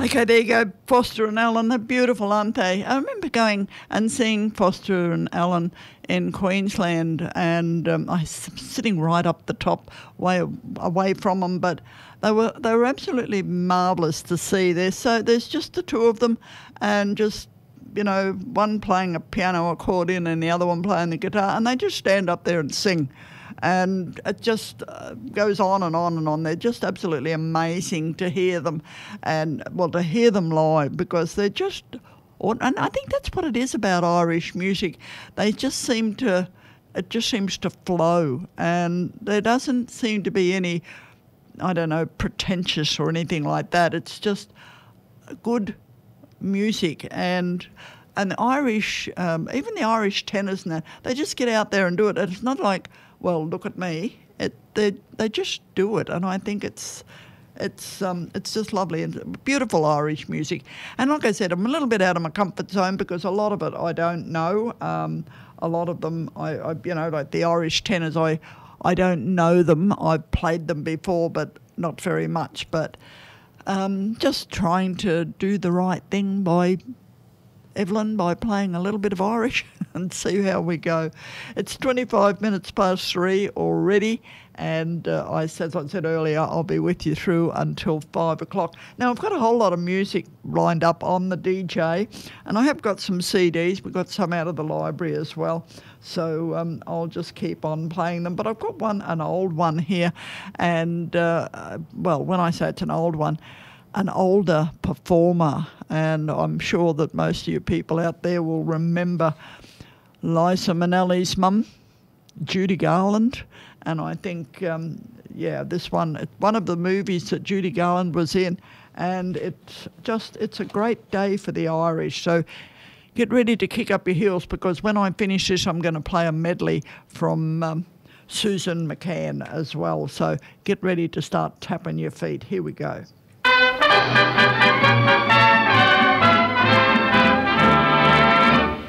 Okay, there you go, Foster and Allen. They're beautiful, aren't they? I remember going and seeing Foster and Allen in Queensland, and I was sitting right up the top, way away from them, but they were absolutely marvellous to see. There's just the two of them, and just, you know, one playing a piano accordion and the other one playing the guitar, and they just stand up there and sing. And it just goes on and on and on. They're just absolutely amazing to hear them, and well, to hear them live, because they're just, and I think that's what it is about Irish music. They just seem to, it just seems to flow, and there doesn't seem to be any, I don't know, pretentious or anything like that. It's just good music, and the Irish, even the Irish tenors and that, they just get out there and do it. It's not like, well, look at me. They just do it, and I think it's just lovely and beautiful Irish music. And like I said, I'm a little bit out of my comfort zone because a lot of it I don't know. A lot of them, I you know, like the Irish tenors, I don't know them. I've played them before, but not very much. But just trying to do the right thing by Evelyn, by playing a little bit of Irish and see how we go. It's 25 minutes past 3 already, and as I said earlier, I'll be with you through until 5 o'clock. Now, I've got a whole lot of music lined up on the DJ, and I have got some CDs. We've got some out of the library as well, so I'll just keep on playing them. But I've got an old one here, and, well, when I say it's an old one, an older performer, and I'm sure that most of you people out there will remember Liza Minnelli's mum, Judy Garland, and I think, this one of the movies that Judy Garland was in, and it's a great day for the Irish. So get ready to kick up your heels, because when I finish this, I'm going to play a medley from Susan McCann as well. So get ready to start tapping your feet. Here we go. Thank you.